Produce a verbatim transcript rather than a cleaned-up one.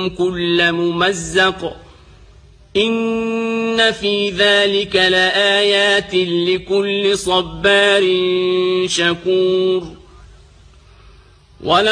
كل ممزق إن في ذلك لآيات لكل صبار شكور.